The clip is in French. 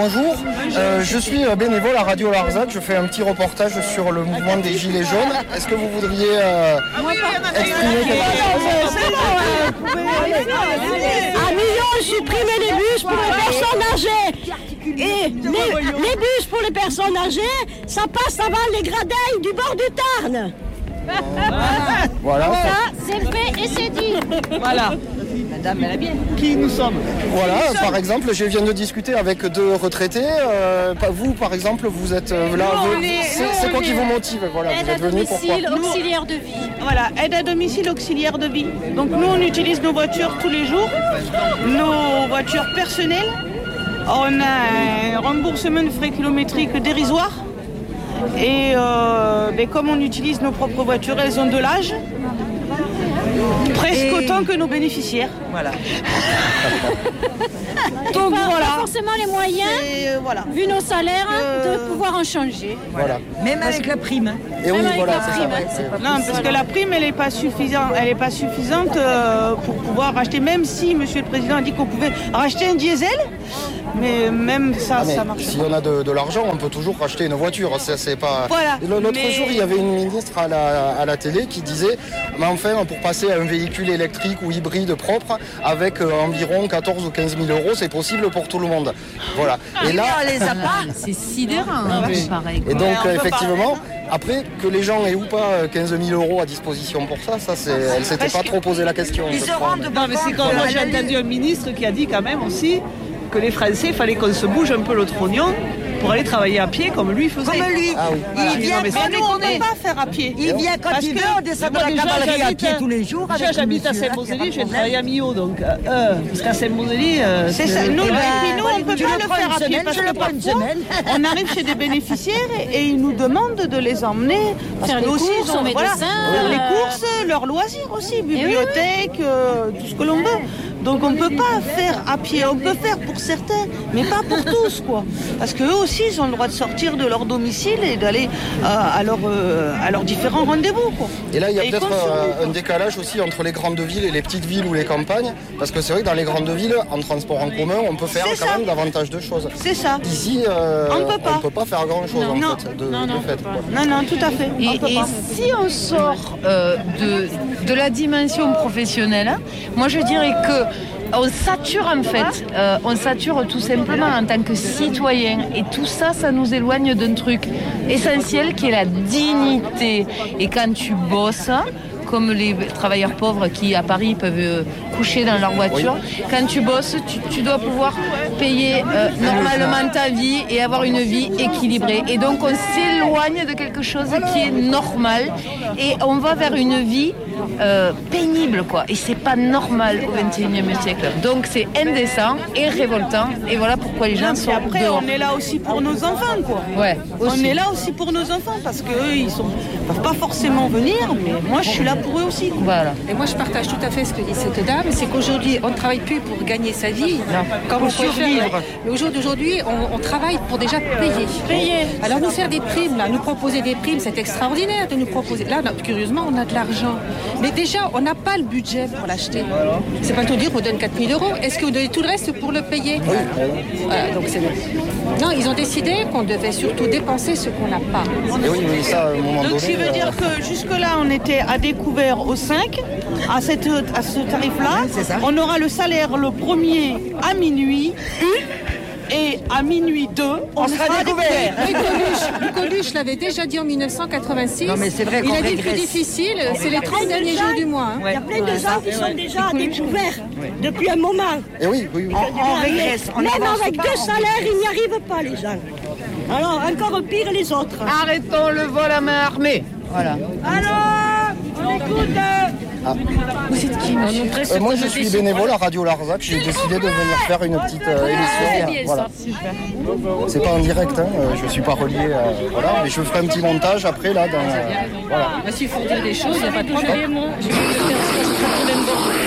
bonjour. Je suis bénévole à Radio Larzac. Je fais un petit reportage sur le mouvement des Gilets jaunes. Est-ce que vous voudriez exprimer quelque chose? À Millau, supprimer les bus pour les personnes âgées. Et les bus pour les personnes âgées, ça passe avant les gradins du bord du Tarn. Voilà, c'est fait et c'est dit. Voilà. Madame, elle a bien. Qui nous sommes? Voilà, par exemple, je viens de discuter avec 2 retraités. Vous, par exemple, vous êtes là. C'est quoi qui vous motive? Voilà, vous êtes venus pourquoi? Aide à domicile, auxiliaire de vie. Voilà, aide à domicile, auxiliaire de vie. Donc nous, on utilise nos voitures tous les jours, nos voitures personnelles. On a un remboursement de frais kilométriques dérisoire. Et comme on utilise nos propres voitures, elles ont de l'âge. Presque autant que nos bénéficiaires. Voilà. Donc voilà. Pas forcément les moyens, vu nos salaires, de pouvoir en changer. Voilà. Même avec la prime. Et oui, voilà, c'est ça. Non, parce que la prime, elle n'est pas suffisante pour pouvoir racheter, même si Monsieur le Président a dit qu'on pouvait racheter un diesel. Mais même ça, ça marche. Si on a de l'argent, on peut toujours racheter une voiture. C'est pas. Voilà. L'autre jour, il y avait une ministre à la télé qui disait, mais enfin, pour passer à un véhicule électrique ou hybride propre, avec environ 14 ou 15 000 euros, c'est possible pour tout le monde. Voilà. Et là, on les a pas. C'est sidérant, pareil. Et donc, effectivement, après, que les gens aient ou pas 15 000 euros à disposition pour ça, elle s'était pas trop posé la question. Ils se rendent. Non, mais c'est quand moi j'ai entendu un ministre qui a dit quand même aussi que les Français, il fallait qu'on se bouge un peu le trognon pour aller travailler à pied comme lui faisait. Comme lui. Ah oui. Il vient quand nous, on ne peut pas faire à pied. Il vient quand il veut, on descend de la cavalerie à pied tous les jours. Déjà, j'habite à Saint-Mosely, je vais travailler à Millau, donc parce qu'à Saint-Mosely, c'est ça. Nous, on ne peut pas le faire à pied parce que parfois, on arrive chez des bénéficiaires et ils nous demandent de les emmener faire les courses, au médecin, faire les courses, leurs loisirs aussi, bibliothèque, tout ce que l'on veut. Donc on ne peut pas faire à pied, on peut faire pour certains, mais pas pour tous, quoi. Parce qu'eux aussi, ils ont le droit de sortir de leur domicile et d'aller à leurs différents rendez-vous, quoi. Et là, il y a peut-être un décalage aussi entre les grandes villes et les petites villes ou les campagnes, parce que c'est vrai que dans les grandes villes, en transport en commun, on peut faire quand même davantage de choses. C'est ça. Ici, on ne peut pas faire grand-chose, de fait. Non, tout à fait. Et si on sort de la dimension professionnelle, moi je dirais que on sature en fait, on sature tout simplement en tant que citoyen et tout ça, ça nous éloigne d'un truc essentiel qui est la dignité. Et quand tu bosses, comme les travailleurs pauvres qui à Paris peuvent coucher dans leur voiture, quand tu bosses, tu dois pouvoir payer normalement ta vie et avoir une vie équilibrée. Et donc on s'éloigne de quelque chose qui est normal et on va vers une vie pénible, quoi. Et c'est pas normal au XXIe siècle. Donc c'est indécent et révoltant. Et voilà pourquoi les gens sont après, dehors. on est là aussi pour nos enfants, quoi. Ouais, on est là aussi pour nos enfants parce qu'eux, ils peuvent pas forcément venir, mais moi je suis là pour eux aussi, quoi. Voilà. Et moi je partage tout à fait ce que dit cette dame, c'est qu'aujourd'hui on ne travaille plus pour gagner sa vie, comme on peut faire. Mais au jour d'aujourd'hui, on travaille pour déjà payer. Alors nous faire des primes, là, nous proposer des primes, c'est extraordinaire de nous proposer. Là, curieusement, on a de l'argent. Mais déjà, on n'a pas le budget pour l'acheter. C'est pas tout dire qu'on donne 4 000 euros. Est-ce que vous donnez tout le reste pour le payer? Voilà, donc c'est bon. Non, ils ont décidé qu'on devait surtout dépenser ce qu'on n'a pas. Et oui, ça, à un moment donné. Donc, ce qui veut dire que jusque-là, on était à découvert au 5, à ce tarif-là. On aura le salaire le premier à minuit. Et à minuit 2, on sera découvert. Le Coluche l'avait déjà dit en 1986. Non, mais c'est vrai il qu'on a dit le régresse. plus difficile, c'est les 30 derniers jours du mois. Il y a plein de gens qui sont déjà à découvert depuis un moment. Et oui. On régresse. Même avec 2 salaires, ils n'y arrivent pas, les gens. Alors, encore pire les autres. Arrêtons le vol à main armée. Voilà. Alors, on écoute. Vous êtes qui, monsieur? Moi, je suis bénévole à Radio Larzac. J'ai décidé de venir faire une petite émission. Voilà. C'est pas en direct, hein. Je suis pas relié. Voilà, mais je ferai un petit montage après là. Voilà. S'il faut dire des choses, il n'y a pas de problème. Je vais le faire sur le